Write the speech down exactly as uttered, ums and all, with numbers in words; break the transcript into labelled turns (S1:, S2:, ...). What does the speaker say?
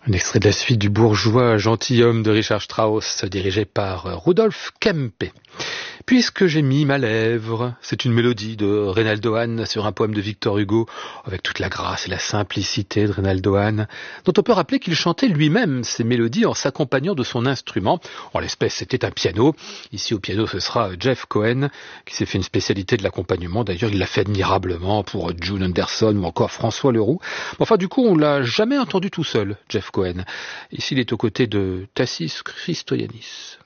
S1: Un extrait de la suite du bourgeois gentilhomme de Richard Strauss, dirigé par Rudolf Kempe. Puisque j'ai mis ma lèvre, c'est une mélodie de Reynaldo Hahn sur un poème de Victor Hugo, avec toute la grâce et la simplicité de Reynaldo Hahn, dont on peut rappeler qu'il chantait lui-même ces mélodies en s'accompagnant de son instrument. En l'espèce, c'était un piano. Ici, au piano, ce sera Jeff Cohen, qui s'est fait une spécialité de l'accompagnement. D'ailleurs, il l'a fait admirablement pour June Anderson ou encore François Leroux. Enfin, du coup, on l'a jamais entendu tout seul, Jeff Cohen. Ici, il est aux côtés de Tassis Christoyanis.